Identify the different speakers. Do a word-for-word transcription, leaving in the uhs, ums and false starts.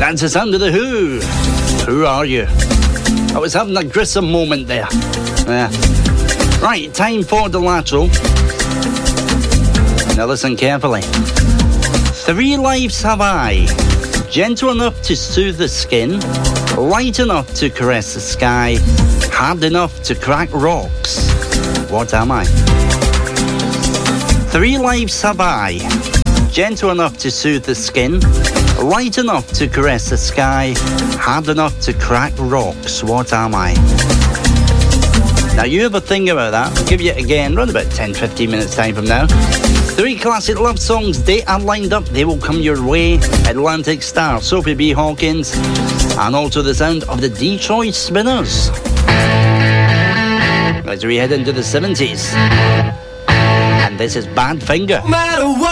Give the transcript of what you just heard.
Speaker 1: That's the sound of the Who. Who are you? I was having a Grissom moment there. Yeah. Right, time for the lateral. Now listen carefully. Three lives have I, gentle enough to soothe the skin, light enough to caress the sky, hard enough to crack rocks. What am I? Three lives have I, gentle enough to soothe the skin, light enough to caress the sky, hard enough to crack rocks. What am I? Now you have a think about that. I'll give you it again around about ten to fifteen minutes time from now. Three classic love songs, they are lined up. They will come your way. Atlantic Star, Sophie B. Hawkins, and also the sound of the Detroit Spinners. As we head into the seventies. And this is Badfinger. No matter what.